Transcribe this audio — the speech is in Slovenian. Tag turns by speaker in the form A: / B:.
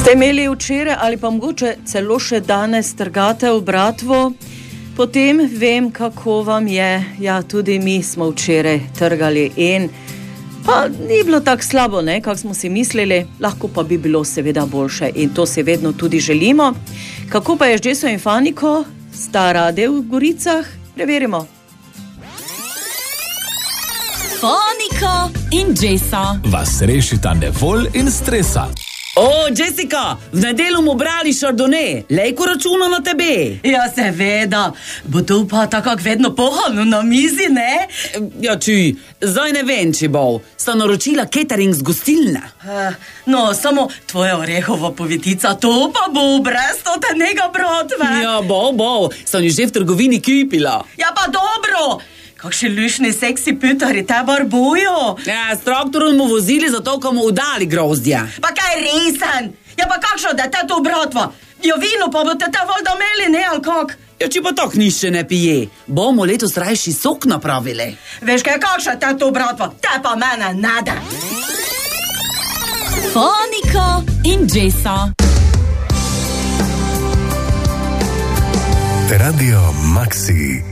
A: Ste imeli včeraj ali pa mogoče celo še danes trgate v Bratvo? Potem vem, kako vam je. Ja, tudi mi smo včeraj trgali in pa ni bilo tako slabo, ne, kako smo si mislili, lahko pa bi bilo seveda boljše in to si vedno tudi želimo. Kako pa je z Džeso in Faniko? Sta rade v Goricah? Preverimo.
B: Faniko in Džesa
C: vas rešita nevolj in stresa.
D: O, Jessica, v nedeljo bomo brali Chardonnay, lejko računa na tebe.
E: Ja, seveda, bo to pa tako vedno pohano na mizi, ne?
D: Ja, či, zdaj ne vem, če bo. Sta naročila catering z gostilne.
E: No, samo tvoja orehova povitica, to pa bo brez totenega bratve.
D: Ja, bo, sem jo že v trgovini kupila.
E: Ja, pa dobro. Kakšni lušni seksi pütari te barbujo?
D: Ja, s traktorom mu vozili, zato ko mu udali grozdja.
E: Pa kaj resen? Ja, pa kakšno, da te to bratva? Jo vino pa boste te voljda imeli, ne, ali kak?
D: Ja, če pa tak nišče ne pije, bomo letos rajši sok napravili.
E: Veš kaj, kakšna te to bratva? Te pa mene nada.
B: Faniko in Džesa.
F: Radio Maxi.